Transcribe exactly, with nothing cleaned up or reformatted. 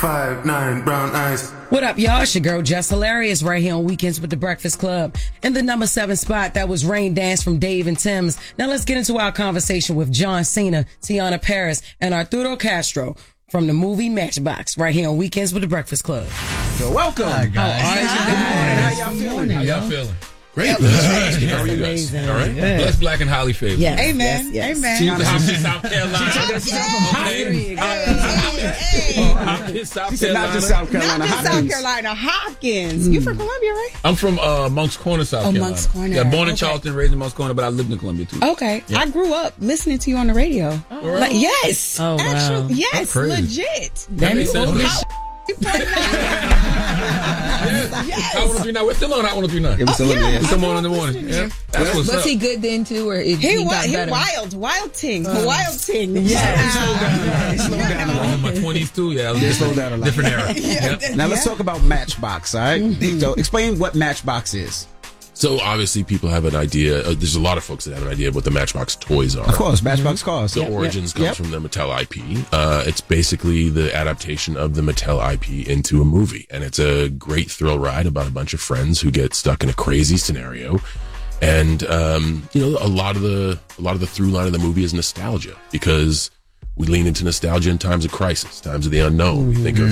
five, nine, brown eyes. What up, y'all? It's your girl, Jess Hilarious, right here on Weekends with the Breakfast Club. In the number seven spot, that was Rain Dance from Dave and Tim's. Now let's get into our conversation with John Cena, Tiana Paris, and Arturo Castro from the movie Matchbox, right here on Weekends with the Breakfast Club. So welcome. Hi, guys. Oh, all right, How y'all feeling? How y'all feeling? Great. That's How are you guys? amazing. All right. Good. Blessed, black, and highly favored. Yes, Amen. yes, yes. Amen. Tiana, Hopkins, South Carolina. Hey, Hopkins, South she said not just Carolina. South Carolina. Not just South Hopkins. Carolina, Hopkins. You from Columbia, right? I'm from uh, Moncks Corner, South Oh, Carolina. Moncks Corner. Yeah, born in Okay. Charleston, raised in Moncks Corner, but I lived in Columbia too. Okay. I grew up listening to you on the radio. Like, yes. Oh, wow. Actually, yes, That's crazy. legit. That makes sense. Yes. I want to be now. We're still on I want to be now. It was still yeah. in there. It's the morning in the morning. Yeah. That's what's Was up. he good then too, or it, He, he, wa- got he better? wild, wild ting, wild ting. Yeah, slow down a I was lot. in my twenties too. Yeah, I was Yeah, different, slow down a lot. different era. Yep. Now let's talk about Matchbox, all right? So explain what Matchbox is. So obviously people have an idea. Uh, there's a lot of folks that have an idea of what the Matchbox toys are. Of course, Matchbox cars. The origins comes Yep. from the Mattel I P. Uh, it's basically the adaptation of the Mattel I P into a movie. And it's a great thrill ride about a bunch of friends who get stuck in a crazy scenario. And, um, you know, a lot of the, a lot of the through line of the movie is nostalgia because we lean into nostalgia in times of crisis, times of the unknown. We think of